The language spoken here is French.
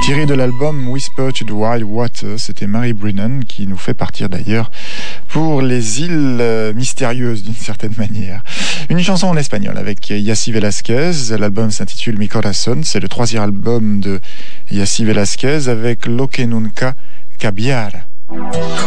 Tiré de l'album Whisper to the Wild Water, c'était Mary Brennan qui nous fait partir d'ailleurs pour les îles mystérieuses d'une certaine manière. Une chanson en espagnol avec Yassi Velasquez, l'album s'intitule Mi Corazón, c'est le 3e album de Yassi Velasquez avec Lo que nunca cambiara.